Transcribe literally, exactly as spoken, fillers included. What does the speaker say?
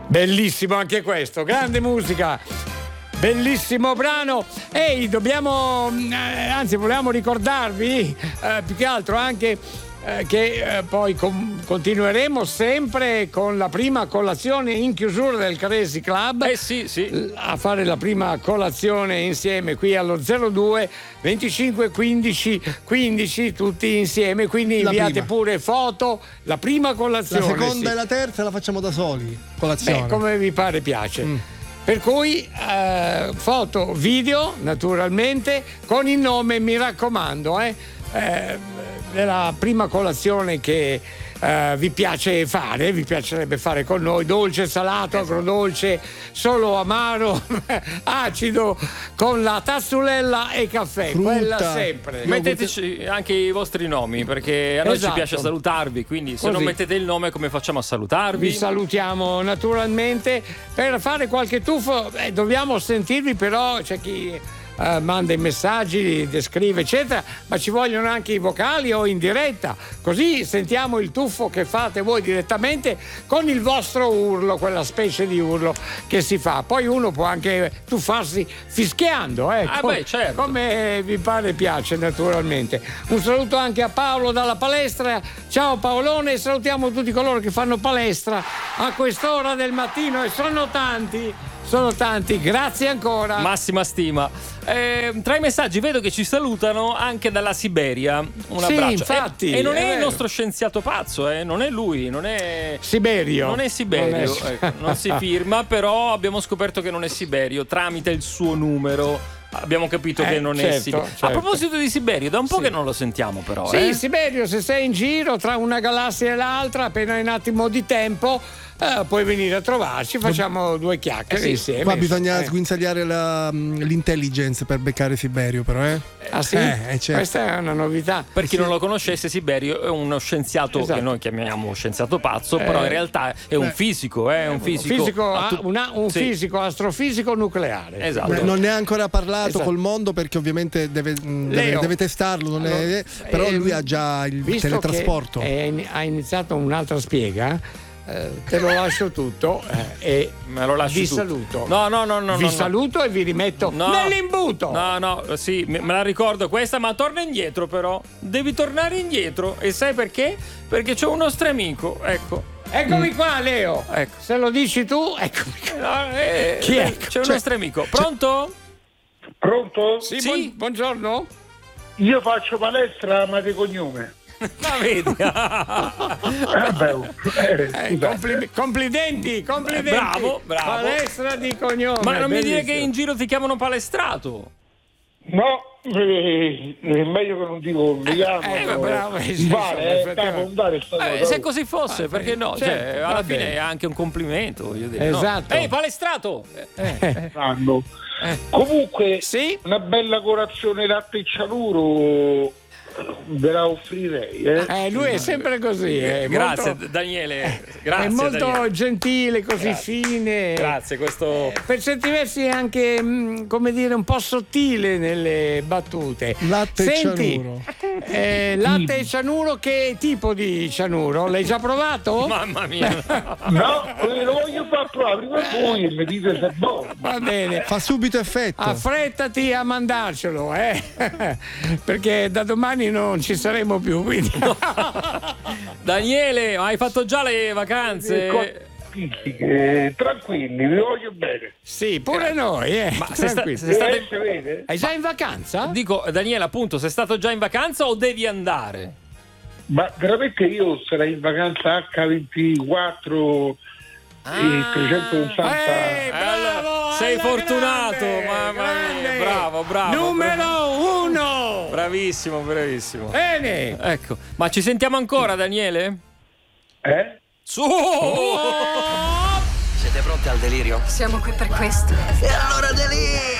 Bellissimo anche questo, grande musica, bellissimo brano. Ehi, dobbiamo, eh, anzi volevamo ricordarvi eh, più che altro anche eh, che eh, poi com- continueremo sempre con la prima colazione in chiusura del Crazy Club. Eh sì, sì. A fare la prima colazione insieme qui allo zero due venticinque quindici quindici tutti insieme, quindi inviate pure foto, la prima colazione. La seconda sì. e la terza la facciamo da soli, colazione. Beh, come vi pare piace. Mm. Per cui eh, foto, video naturalmente con il nome, mi raccomando, eh, eh, della prima colazione che Uh, vi piace fare, vi piacerebbe fare con noi, dolce, salato, agrodolce, solo amaro, acido, con la tazzulella e caffè, frutta, quella sempre. Metteteci anche i vostri nomi, perché a noi esatto. ci piace salutarvi, quindi se Così. non mettete il nome come facciamo a salutarvi? Vi salutiamo naturalmente. Per fare qualche tuffo eh, dobbiamo sentirvi, però c'è chi Uh, manda i messaggi, descrive eccetera, ma ci vogliono anche i vocali o in diretta, così sentiamo il tuffo che fate voi direttamente con il vostro urlo, quella specie di urlo che si fa. Poi uno può anche tuffarsi fischiando, eh, ah, com- beh, certo. come vi pare e piace naturalmente. Un saluto anche a Paolo dalla palestra. Ciao Paolone, e salutiamo tutti coloro che fanno palestra a quest'ora del mattino, e sono tanti. Sono tanti, grazie ancora. Massima stima. Eh, tra i messaggi vedo che ci salutano anche dalla Siberia. Un sì, abbraccio. Infatti, e, e non è, è il nostro scienziato pazzo, eh? Non è lui, non è Siberio. Non è Siberio, non, è... Ecco, non si firma, però abbiamo scoperto che non è Siberio tramite il suo numero. Abbiamo capito eh, che non certo, è Siberio. Certo. A proposito di Siberio, da un po' sì. che non lo sentiamo, però. Sì, eh? Siberio, se sei in giro tra una galassia e l'altra, appena un attimo di tempo, eh, puoi venire a trovarci, facciamo due chiacchiere eh sì. insieme. Qua bisogna eh. sguinzagliare la, l'intelligence per beccare Siberio, però, eh? Ah sì? Eh, certo. Questa è una novità. Per chi sì. non lo conoscesse, Siberio è uno scienziato esatto. che noi chiamiamo scienziato pazzo, eh, però in realtà è un fisico, è eh, un fisico, un, fisico, attu- una, un sì. fisico astrofisico nucleare. Esatto. Beh, non ne ha ancora parlato esatto. col mondo perché ovviamente deve, deve, deve testarlo, non allora, è, però lui ha già il teletrasporto. È, ha iniziato un'altra spiega. Eh, te lo lascio tutto eh, e me lo lasci vi tu. saluto. No, no, no, no. Vi no, saluto no. e vi rimetto no. nell'imbuto. No, no, sì, me la ricordo questa, ma torna indietro però. Devi tornare indietro. E sai perché? Perché c'è un nostro amico, ecco. Eccomi mm. qua, Leo. Ecco. Se lo dici tu, eccomi qua. No, eh, Chi è? C'è un cioè, nostro amico. Pronto? Pronto? Sì, sì. Buon, buongiorno. Io faccio palestra ma di cognome. Ma vedi? eh, beh, eh, compli- complimenti, complimenti. Eh, bravo, bravo. Palestra di cognome. Ma non bellissimo. mi dire che in giro ti chiamano palestrato. No, eh, è meglio che non dico mi chiamo. Eh, eh, bravo, eh, vale, eh, capo, non dare sta eh, cosa. se così fosse, ah, perché no? Certo, cioè, alla va fine bene. è anche un complimento, voglio dire. Esatto. No? Ehi, palestrato! Eh, eh. Eh. Comunque, sì? una bella colazione latte e cianuro ve la offrirei. Eh? Eh, lui è sempre così. È grazie, molto, Daniele. Grazie, è molto Daniele. gentile, così Grazie. fine. Grazie, questo. Eh, per certi versi è anche, mh, come dire, un po' sottile nelle battute. Latte Senti, e cianuro. Eh, latte e cianuro, che tipo di cianuro? L'hai già provato? Mamma mia. No, lo voglio far provare prima voi e mi dite se è buono. Va bene. Fa subito effetto. Affrettati a mandarcelo, eh? Perché da domani non ci saremo più, quindi. Daniele, hai fatto già le vacanze? Eh, tranquilli, vi voglio bene. Sì, pure noi, eh. Ma sei, sta, sei state... vede? Hai già in vacanza? Dico, Daniele, appunto, sei stato già in vacanza o devi andare? Ma veramente io sarei in vacanza acca ventiquattro Ah, e trecentosessanta. Eh, bravo, sei alla fortunato, grande, mamma mia, grande. bravo, bravo. Numero bravo. uno. Bravissimo, bravissimo. Bene. Ecco, ma ci sentiamo ancora, Daniele? Eh? Su! Siete pronti al delirio? Siamo qui per questo. E allora delirio!